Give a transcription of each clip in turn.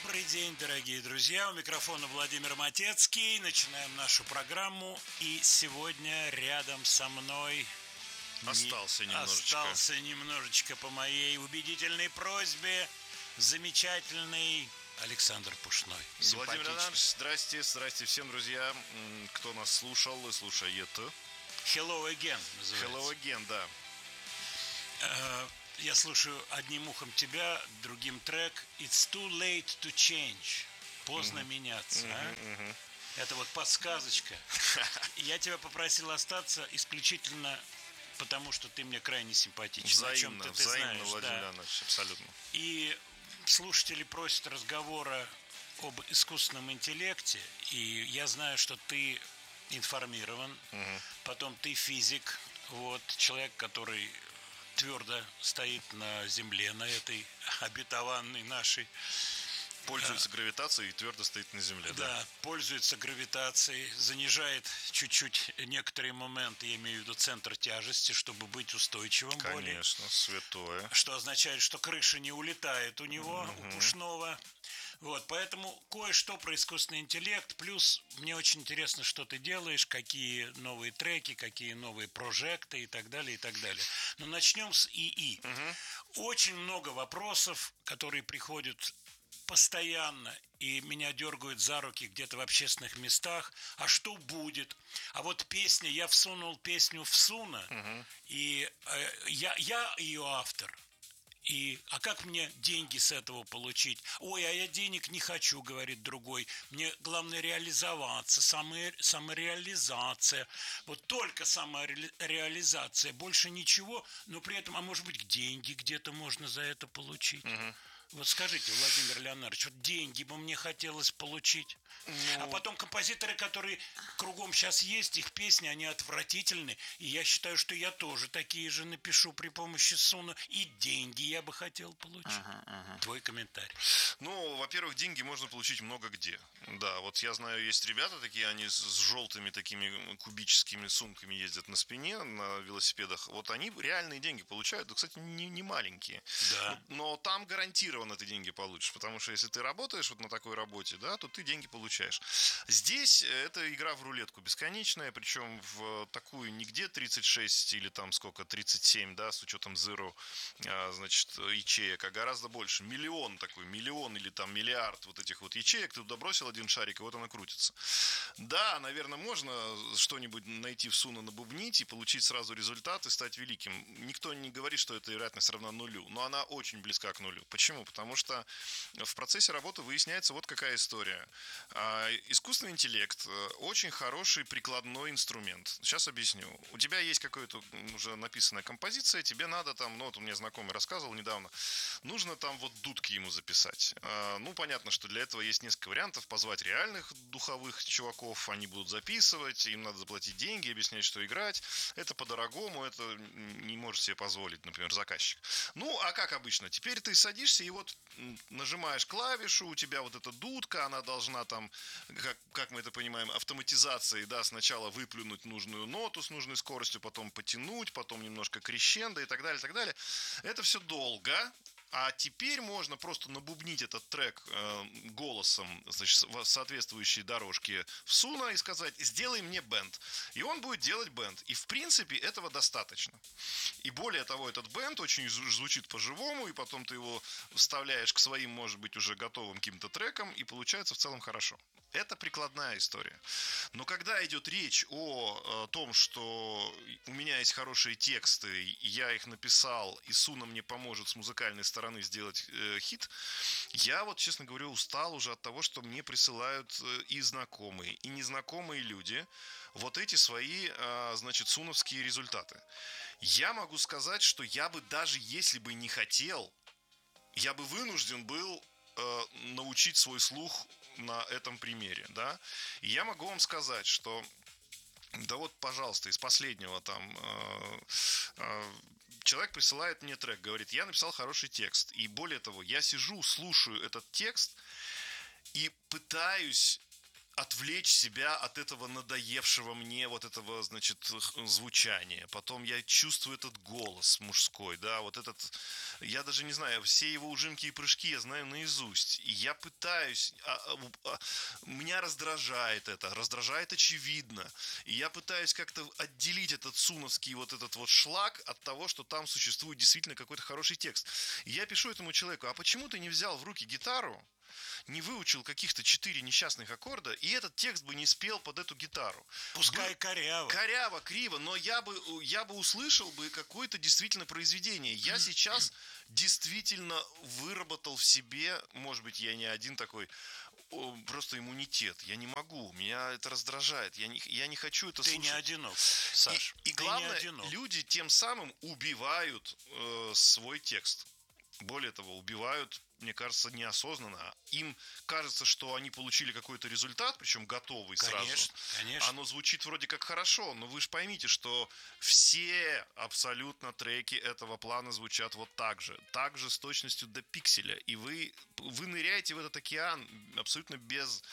Добрый день, дорогие друзья. У микрофона Владимир Матецкий. Начинаем нашу программу. И сегодня рядом со мной остался немножечко по моей убедительной просьбе замечательный Александр Пушной. Владимир Иванович, здрасте всем, друзья, кто нас слушал и слушает. Hello again называется. Hello again, да. Я слушаю одним ухом тебя, другим трек It's too late to change. Поздно меняться. Это вот подсказочка. Я тебя попросил остаться исключительно потому, что ты мне крайне симпатичен. Взаимно, Владимир Иванович, абсолютно. И слушатели просят разговора об искусственном интеллекте. И я знаю, что ты информирован. Потом ты физик. Вот, человек, который твердо стоит на земле, на этой обетованной нашей. Пользуется гравитацией и твердо стоит на земле. Да, пользуется гравитацией, занижает чуть-чуть некоторые моменты, я имею в виду центр тяжести, чтобы быть устойчивым. Конечно, святое. Что означает, что крыша не улетает у него, у Пушного. Вот, поэтому кое-что про искусственный интеллект. Плюс мне очень интересно, что ты делаешь, какие новые треки, какие новые прожекты и так далее, и так далее. Но начнем с ИИ. Очень много вопросов, которые приходят постоянно, и меня дергают за руки где-то в общественных местах. А что будет? А вот песня, я всунул песню в Суна, и я ее автор. А как мне деньги с этого получить? Ой, а я денег не хочу, говорит другой. Мне главное реализоваться, самореализация. Вот только самореализация, больше ничего, но при этом, а может быть, деньги где-то можно за это получить. Вот скажите, Владимир Леонардович, вот деньги бы мне хотелось получить. А потом композиторы, которые кругом сейчас есть, их песни, они отвратительны. И я считаю, что я тоже такие же напишу при помощи Суна. И деньги я бы хотел получить. Твой комментарий. Ну, во-первых, деньги можно получить много где. Да, вот я знаю, есть ребята такие, они с желтыми такими кубическими сумками ездят на спине, на велосипедах. Вот они реальные деньги получают, да, кстати, не маленькие. Да. Но там гарантированно ты деньги получишь, потому что если ты работаешь вот на такой работе, да, то ты деньги получаешь. Здесь это игра в рулетку бесконечная, причем в такую нигде 36 или там сколько, 37, да, с учетом zero, значит, ячеек, а гораздо больше. Миллион или там миллиард вот этих вот ячеек, ты туда бросил один шарик, и вот она крутится. Да, наверное, можно что-нибудь найти в Суна, набубнить и получить сразу результат и стать великим. Никто не говорит, что эта вероятность равна нулю, но она очень близка к нулю. Почему? Потому что в процессе работы выясняется вот какая история. Искусственный интеллект очень хороший прикладной инструмент. Сейчас объясню. У тебя есть какая-то уже написанная композиция, тебе надо там, ну вот у меня знакомый рассказывал недавно, нужно там вот дудки ему записать. Ну, понятно, что для этого есть несколько вариантов. Позвать реальных духовых чуваков, они будут записывать, им надо заплатить деньги, объяснять, что играть. Это по-дорогому, это не может себе позволить, например, заказчик. Ну, а как обычно? Теперь ты садишься и вот нажимаешь клавишу, у тебя вот эта дудка, она должна там, как мы это понимаем, автоматизацией, да, сначала выплюнуть нужную ноту с нужной скоростью, потом потянуть, потом немножко крещендо и так далее, и так далее. Это все долго. А теперь можно просто набубнить этот трек голосом, значит, в соответствующей дорожке в Суна и сказать: сделай мне бенд. И он будет делать бенд. И в принципе этого достаточно. И более того, этот бенд очень звучит по-живому, и потом ты его вставляешь к своим, может быть, уже готовым каким-то трекам, и получается в целом хорошо. Это прикладная история. Но когда идет речь о том, что у меня есть хорошие тексты, я их написал, и Суна мне поможет с музыкальной стороны сделать хит, я вот, честно говоря, устал уже от того, что мне присылают и знакомые, и незнакомые люди вот эти свои, значит, суновские результаты. Я могу сказать, что я бы даже если бы не хотел, я бы вынужден был научить свой слух на этом примере, да. И я могу вам сказать, что да вот, пожалуйста, из последнего там человек присылает мне трек, говорит: я написал хороший текст. И более того, я сижу, слушаю этот текст и пытаюсь отвлечь себя от этого надоевшего мне вот этого, значит, звучания. Потом я чувствую этот голос мужской, да, вот этот, я даже не знаю, все его ужимки и прыжки я знаю наизусть. И я пытаюсь, меня раздражает это, раздражает очевидно. И я пытаюсь как-то отделить этот суновский вот этот вот шлак от того, что там существует действительно какой-то хороший текст. И я пишу этому человеку: а почему ты не взял в руки гитару, не выучил каких-то 4 несчастных аккорда, и этот текст бы не спел под эту гитару? Пускай коряво. Коряво, криво, но я бы услышал бы какое-то действительно произведение. Я сейчас действительно выработал в себе, может быть, я не один такой, просто иммунитет. Я не могу, меня это раздражает. Я не хочу это слушать. Ты не одинок, Саш. И главное, люди тем самым убивают свой текст. Более того, убивают, мне кажется, неосознанно. Им кажется, что они получили какой-то результат, причем готовый сразу. Конечно. Оно звучит вроде как хорошо, но вы же поймите, что все абсолютно треки этого плана звучат вот так же с точностью до пикселя. И вы ныряете в этот океан абсолютно без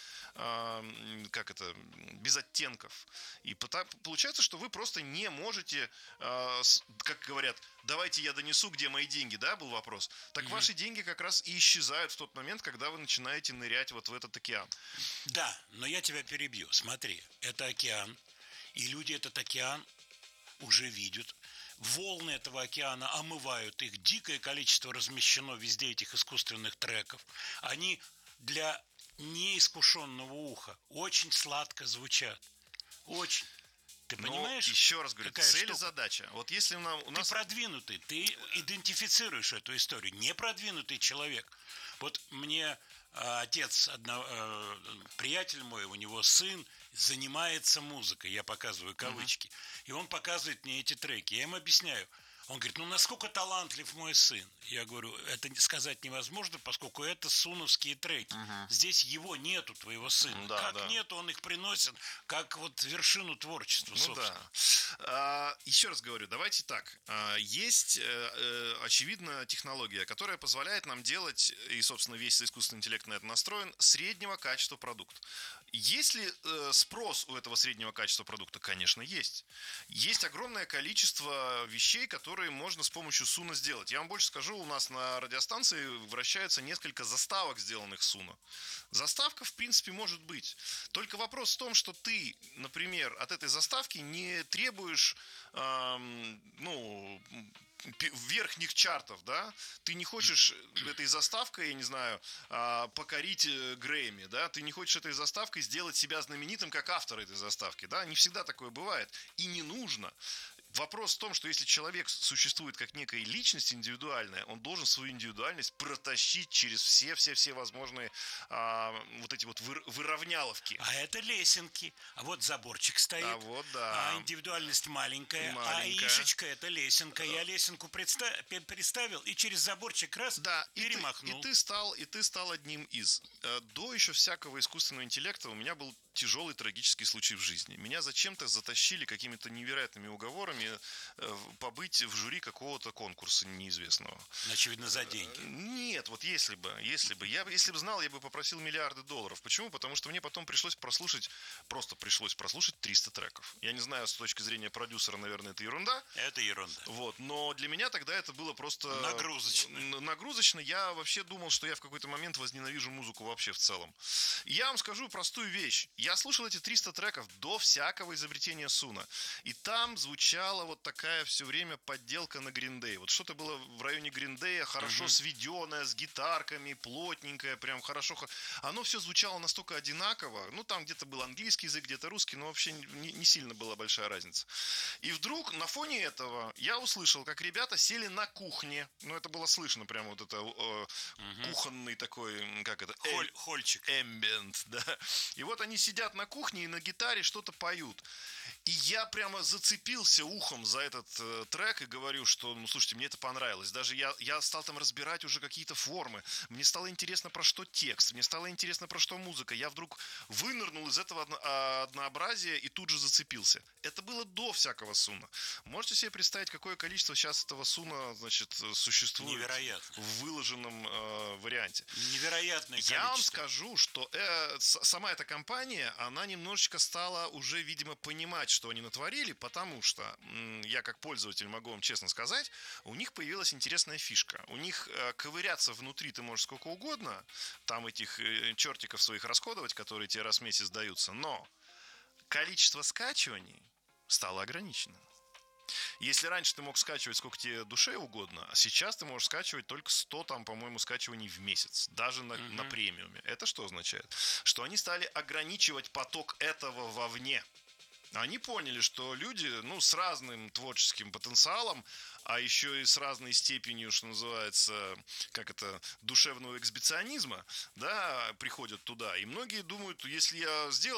оттенков. И получается, что вы просто не можете, как говорят, давайте я донесу, где мои деньги, да, был вопрос. Так ваши деньги как раз и исчезают в тот момент, когда вы начинаете нырять вот в этот океан. Да, но я тебя перебью. Смотри, это океан, и люди этот океан уже видят. Волны этого океана омывают их. Дикое количество размещено везде этих искусственных треков. Они для неискушенного уха очень сладко звучат. Очень. Ты понимаешь? Еще раз говорю, цель и штука? задача. Вот если у нас... Ты продвинутый, ты идентифицируешь эту историю. Непродвинутый человек. Вот мне отец, приятель мой, у него сын занимается музыкой, я показываю кавычки, и он показывает мне эти треки. Я ему объясняю. Он говорит: насколько талантлив мой сын? Я говорю: это сказать невозможно, поскольку это суновские треки. Здесь его нету, твоего сына. Как нету, он их приносит, как вот вершину творчества, собственно. Еще раз говорю, давайте так. Есть, очевидно, технология, которая позволяет нам делать, и, собственно, весь искусственный интеллект на это настроен, среднего качества продукт. Есть ли спрос у этого среднего качества продукта? Конечно, есть. Есть огромное количество вещей, которые можно с помощью Суна сделать. Я вам больше скажу, у нас на радиостанции вращается несколько заставок, сделанных Суна. Заставка, в принципе, может быть. Только вопрос в том, что ты, например, от этой заставки не требуешь, верхних чартов, да? Ты не хочешь этой заставкой, я не знаю, покорить Грэмми, да? Ты не хочешь этой заставкой сделать себя знаменитым как автор этой заставки, да? Не всегда такое бывает. И не нужно. Вопрос в том, что если человек существует как некая личность индивидуальная, он должен свою индивидуальность протащить через все возможные вот эти вот выровняловки. А это лесенки. А вот заборчик стоит. А индивидуальность маленькая. А ишечка — это лесенка. Я лесенку представил и через заборчик раз перемахнул. И ты стал одним из. До еще всякого искусственного интеллекта у меня был тяжелый трагический случай в жизни. Меня зачем-то затащили какими-то невероятными уговорами побыть в жюри какого-то конкурса неизвестного. Очевидно, за деньги. Нет, вот если бы знал, я бы попросил миллиарды долларов. Почему? Потому что мне потом пришлось прослушать 300 треков. Я не знаю, с точки зрения продюсера, наверное, это ерунда. Это ерунда. Вот, но для меня тогда это было просто... Нагрузочно. Я вообще думал, что я в какой-то момент возненавижу музыку вообще в целом. И я вам скажу простую вещь. Я слушал эти 300 треков до всякого изобретения Суна. И там звучала вот такая все время подделка на Green Day. Вот что-то было в районе Green Day, хорошо сведенное, с гитарками, плотненькое, прям хорошо. Оно все звучало настолько одинаково. Ну, там где-то был английский язык, где-то русский, но вообще не сильно была большая разница. И вдруг на фоне этого я услышал, как ребята сели на кухне. Ну, это было слышно прямо вот это кухонный такой, как это? Хольчик. Эмбиент, да. И вот они сидят на кухне и на гитаре что-то поют. И я прямо зацепился ухом за этот трек и говорю, что, ну, слушайте, мне это понравилось. Даже я стал там разбирать уже какие-то формы. Мне стало интересно, про что текст. Мне стало интересно, про что музыка. Я вдруг вынырнул из этого однообразия и тут же зацепился. Это было до всякого Суна. Можете себе представить, какое количество сейчас этого Суна, значит, существует? Невероятно. В выложенном варианте. Невероятное количество. Я вам скажу, что сама эта компания, она немножечко стала уже, видимо, понимать, что они натворили, потому что, я как пользователь могу вам честно сказать, у них появилась интересная фишка. У них ковыряться внутри ты можешь сколько угодно, там этих чертиков своих расходовать, которые тебе раз в месяц даются, но количество скачиваний стало ограниченным. Если раньше ты мог скачивать сколько тебе душе угодно, а сейчас ты можешь скачивать только 100, там, по-моему, скачиваний в месяц, даже на премиуме. Это что означает? Что они стали ограничивать поток этого вовне. Они поняли, что люди, ну, с разным творческим потенциалом, а еще и с разной степенью, что называется, как это, душевного эксбиционизма, да, приходят туда. И многие думают, если я сделал